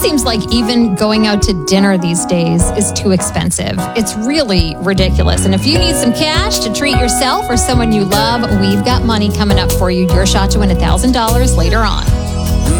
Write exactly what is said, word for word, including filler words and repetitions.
seems like even going out to dinner these days is too expensive. It's really ridiculous. And if you need some cash to treat yourself or someone you love, we've got money coming up for you. Your shot to win one thousand dollars later on.